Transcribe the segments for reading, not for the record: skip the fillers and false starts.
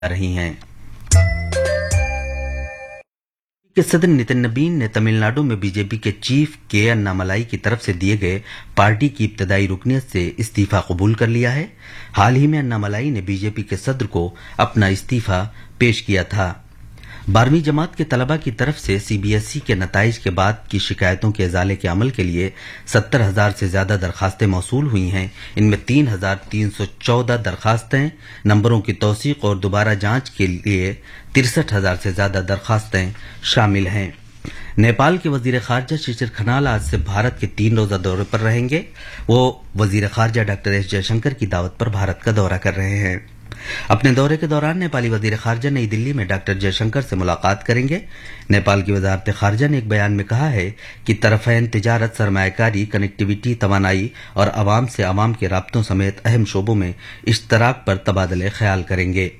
रही हैं। के सदर नितिन नबीन ने तमिलनाडु में बीजेपी के चीफ के अन्नामलाई की तरफ से दिए गए पार्टी की इब्तदाई रुकनियत से इस्तीफा कबूल कर लिया है। हाल ही में अन्नामलाई ने बीजेपी के सदर को अपना इस्तीफा पेश किया था। 12वीं जमात के तलबा की तरफ से सीबीएसई के नताइज के बाद की शिकायतों के इजाले के अमल के लिए 70,000 से ज्यादा दरखास्तें मौसूल हुई हैं। इनमें 3,314 दरखास्तें नंबरों की तौसीक और दोबारा जांच के लिए 63,000 से ज्यादा दरखास्तें शामिल हैं। नेपाल के वजीर खारजा शिशिर खनाल आज से भारत के 3 रोजा दौरे पर रहेंगे। वो वजीर खारजा डॉक्टर एस जयशंकर की दावत पर भारत का दौरा कर रहे हैं। अपने दौरे के दौरान नेपाली वजीर खारजा नई दिल्ली में डॉक्टर जयशंकर से मुलाकात करेंगे। नेपाल की वजारत खारजा ने एक बयान में कहा है कि तरफैन तिजारत, सरमायाकारी, कनेक्टिविटी, तवानाई और अवाम से अवाम के राब्तों समेत अहम शोबों में इश्तराक पर तबादले ख्याल करेंगे।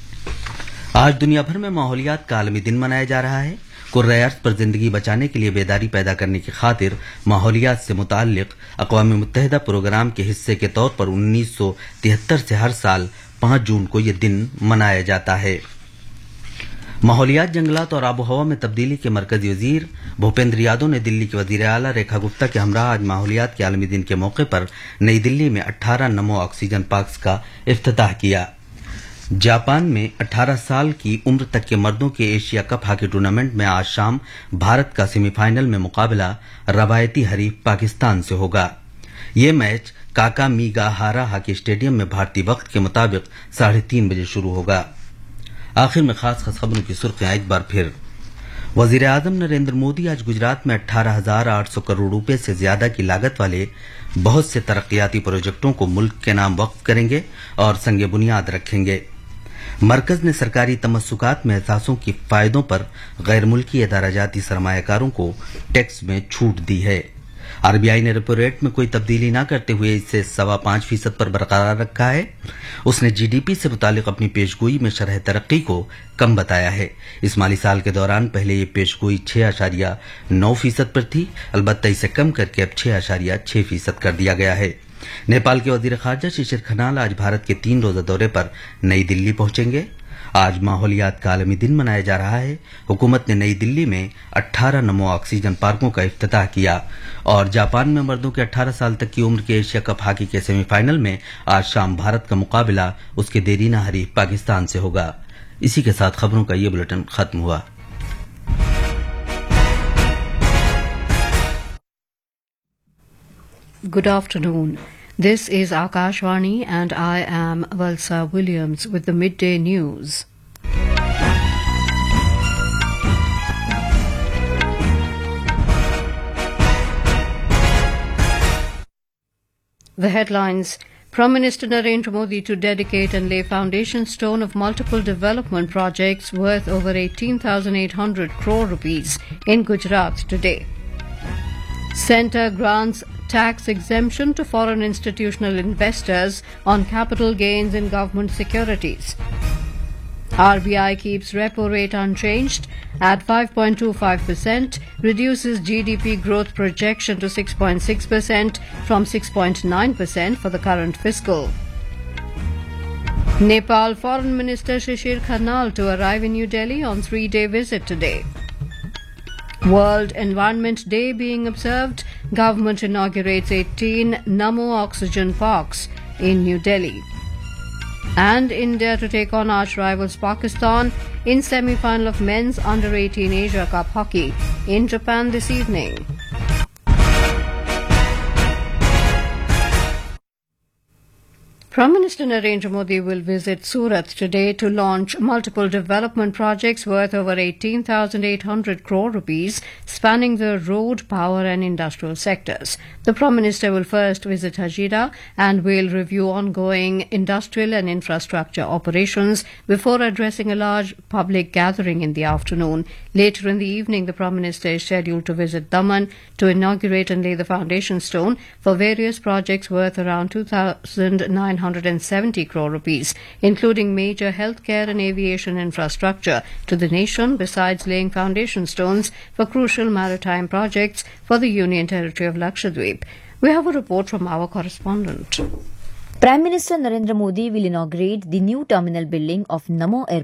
आज दुनिया भर में माहौलियात का आलमी दिन मनाया जा रहा है। कुर्रे अर्ज़ पर जिंदगी बचाने के लिए बेदारी पैदा करने की खातिर माहौलियात से मुताल्लिक अक़वाम मुत्तहिदा प्रोग्राम के हिस्से के तौर पर 1973 से हर साल 5 जून को यह दिन मनाया जाता है। माहौलियात, जंगलात और आबो हवा में तब्दीली के मरकजी वजीर भूपेंद्र यादव ने दिल्ली के वजीर आला रेखा गुप्ता के हमरा आज माहौलियात के आलमी दिन के मौके पर नई दिल्ली में 18 नमो ऑक्सीजन पार्क्स का इफ्तिताह किया। जापान में 18 साल की उम्र तक के मर्दों के एशिया कप हॉकी टूर्नामेंट में आज शाम भारत का सेमीफाइनल में मुकाबला रवायती हरीफ पाकिस्तान से होगा। ये मैच काका मीगाहारा हॉकी स्टेडियम में भारतीय वक्त के मुताबिक 3:30 बजे शुरू होगा। आखिर में खास खबरों की सुर्खियां एक बार फिर। वजीर आजम नरेंद्र मोदी आज गुजरात में 18,800 करोड़ रुपए से ज्यादा की लागत वाले बहुत से तरक्याती प्रोजेक्टों को मुल्क के नाम वक्फ करेंगे और संगे बुनियाद रखेंगे। मरकज ने सरकारी तमस्सुकात में एहसासों के फायदों पर गैर मुल्की इदाराजाती सरमायाकारों को टैक्स में छूट दी है। आरबीआई ने रेपो रेट में कोई तब्दीली न करते हुए इसे 5.25% पर बरकरार रखा है। उसने जीडीपी से मुतालिक अपनी पेशगोई में शरह तरक्की को कम बताया है। इस माली साल के दौरान पहले ये पेशगोई 6.9% पर थी, अलबत्ता इसे कम करके अब 6.6% कर दिया गया है। नेपाल के वजीर खारजा शिशिर खनाल आज भारत के 3 रोजा दौरे पर नई दिल्ली पहुंचेंगे। आज माहौलियात का आलमी दिन मनाया जा रहा है। हुकूमत ने नई दिल्ली में 18 नमो ऑक्सीजन पार्कों का इफ्तिताह किया और जापान में मर्दों के 18 साल तक की उम्र के एशिया कप हॉकी के सेमीफाइनल में आज शाम भारत का मुकाबला उसके देरीना हरीफ पाकिस्तान से होगा। इसी के साथ खबरों का ये बुलेटिन खत्म हुआ। Good afternoon. This is Akashvani and I am Valsa Williams with the midday news. The headlines: Prime Minister Narendra Modi to dedicate and lay foundation stone of multiple development projects worth over 18,800 crore rupees in Gujarat today. Centre grants tax exemption to foreign institutional investors on capital gains in government securities. RBI keeps repo rate unchanged at 5.25%, reduces GDP growth projection to 6.6% from 6.9% for the current fiscal. Nepal Foreign Minister Shishir Khanal to arrive in New Delhi on 3-day visit today. World Environment Day being observed, government inaugurates 18 Namo Oxygen Parks in New Delhi. And India to take on arch rivals Pakistan in semi-final of men's under-18 Asia Cup hockey in Japan this evening. Prime Minister Narendra Modi will visit Surat today to launch multiple development projects worth over 18,800 crore rupees spanning the road, power and industrial sectors. The Prime Minister will first visit Hazira and will review ongoing industrial and infrastructure operations before addressing a large public gathering in the afternoon. Later in the evening, the Prime Minister is scheduled to visit Daman to inaugurate and lay the foundation stone for various projects worth around 2,970 crore rupees, including major healthcare and aviation infrastructure to the nation, besides laying foundation stones for crucial maritime projects for the Union Territory of Lakshadweep. We have a report from our correspondent. Prime Minister Narendra Modi will inaugurate the new terminal building of Namo Airport